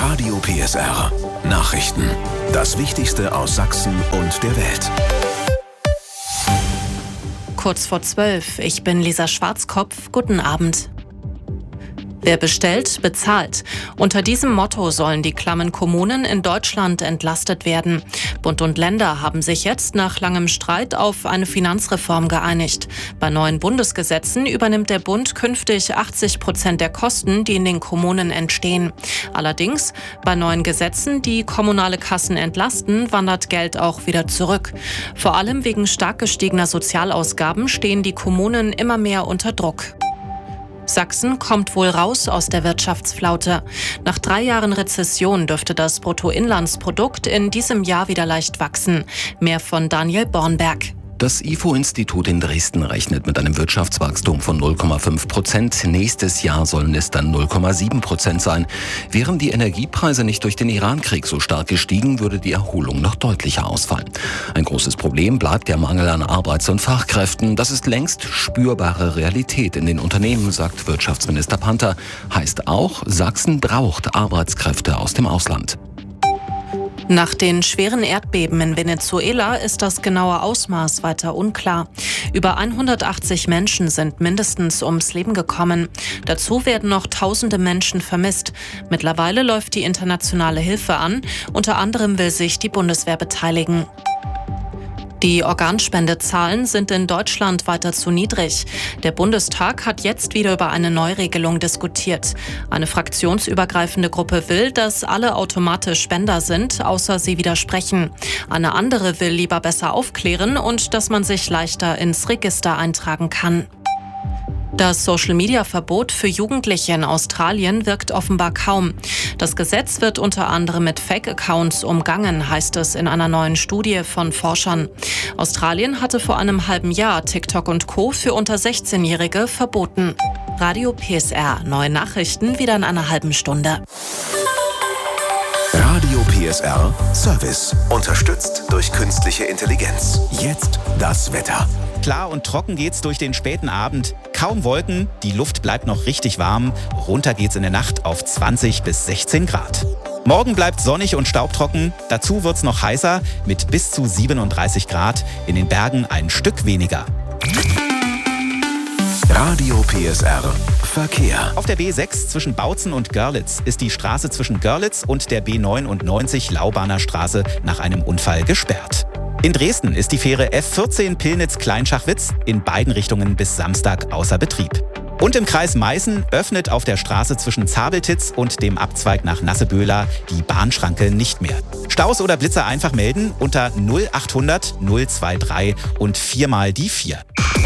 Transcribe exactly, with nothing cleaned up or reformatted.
Radio P S R. Nachrichten. Das Wichtigste aus Sachsen und der Welt. Kurz vor zwölf. Ich bin Lisa Schwarzkopf. Guten Abend. Wer bestellt, bezahlt. Unter diesem Motto sollen die klammen Kommunen in Deutschland entlastet werden. Bund und Länder haben sich jetzt nach langem Streit auf eine Finanzreform geeinigt. Bei neuen Bundesgesetzen übernimmt der Bund künftig achtzig Prozent der Kosten, die in den Kommunen entstehen. Allerdings, bei neuen Gesetzen, die kommunale Kassen entlasten, wandert Geld auch wieder zurück. Vor allem wegen stark gestiegener Sozialausgaben stehen die Kommunen immer mehr unter Druck. Sachsen kommt wohl raus aus der Wirtschaftsflaute. Nach drei Jahren Rezession dürfte das Bruttoinlandsprodukt in diesem Jahr wieder leicht wachsen. Mehr von Daniel Bornberg. Das I F O-Institut in Dresden rechnet mit einem Wirtschaftswachstum von null Komma fünf Prozent. Nächstes Jahr sollen es dann null Komma sieben Prozent sein. Wären die Energiepreise nicht durch den Irankrieg so stark gestiegen, würde die Erholung noch deutlicher ausfallen. Ein großes Problem bleibt der Mangel an Arbeits- und Fachkräften. Das ist längst spürbare Realität in den Unternehmen, sagt Wirtschaftsminister Panther. Heißt auch, Sachsen braucht Arbeitskräfte aus dem Ausland. Nach den schweren Erdbeben in Venezuela ist das genaue Ausmaß weiter unklar. Über hundertachtzig Menschen sind mindestens ums Leben gekommen. Dazu werden noch tausende Menschen vermisst. Mittlerweile läuft die internationale Hilfe an. Unter anderem will sich die Bundeswehr beteiligen. Die Organspendezahlen sind in Deutschland weiter zu niedrig. Der Bundestag hat jetzt wieder über eine Neuregelung diskutiert. Eine fraktionsübergreifende Gruppe will, dass alle automatisch Spender sind, außer sie widersprechen. Eine andere will lieber besser aufklären und dass man sich leichter ins Register eintragen kann. Das Social-Media-Verbot für Jugendliche in Australien wirkt offenbar kaum. Das Gesetz wird unter anderem mit Fake-Accounts umgangen, heißt es in einer neuen Studie von Forschern. Australien hatte vor einem halben Jahr TikTok und Co. für unter sechzehnjährige verboten. Radio P S R. Neue Nachrichten wieder in einer halben Stunde. Radio P S R Service. Unterstützt durch künstliche Intelligenz. Jetzt das Wetter. Klar und trocken geht's durch den späten Abend. Kaum Wolken, die Luft bleibt noch richtig warm. Runter geht's in der Nacht auf zwanzig bis sechzehn Grad. Morgen bleibt sonnig und staubtrocken. Dazu wird's noch heißer mit bis zu siebenunddreißig Grad. In den Bergen ein Stück weniger. Radio P S R Verkehr. Auf der B sechs zwischen Bautzen und Görlitz ist die Straße zwischen Görlitz und der B neunundneunzig Laubaner Straße nach einem Unfall gesperrt. In Dresden ist die Fähre F vierzehn Pillnitz-Kleinschachwitz in beiden Richtungen bis Samstag außer Betrieb. Und im Kreis Meißen öffnet auf der Straße zwischen Zabeltitz und dem Abzweig nach Nasseböhla die Bahnschranke nicht mehr. Staus oder Blitzer einfach melden unter null achthundert null drei drei und viermal die vier.